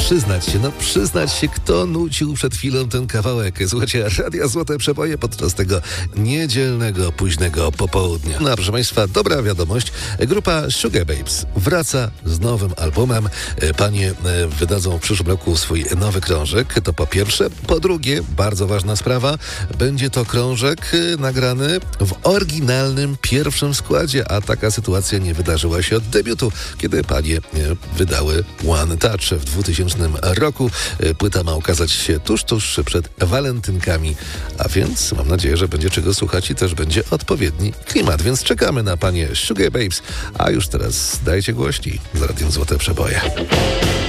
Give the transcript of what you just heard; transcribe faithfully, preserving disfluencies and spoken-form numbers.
przyznać się, no przyznać się, kto nucił przed chwilą ten kawałek. Słuchajcie, Radia Złote Przeboje podczas tego niedzielnego, późnego popołudnia. No a proszę Państwa, dobra wiadomość. Grupa Sugababes wraca z nowym albumem. Panie wydadzą w przyszłym roku swój nowy krążek. To po pierwsze. Po drugie, bardzo ważna sprawa, będzie to krążek nagrany w oryginalnym pierwszym składzie, a taka sytuacja nie wydarzyła się od debiutu, kiedy panie wydały One Touch w dwutysięcznym roku. Płyta ma ukazać się tuż, tuż przed walentynkami, a więc mam nadzieję, że będzie czego słuchać i też będzie odpowiedni klimat, więc czekamy na panie Sugababes, a już teraz dajcie głośniej z Radiem Złote Przeboje.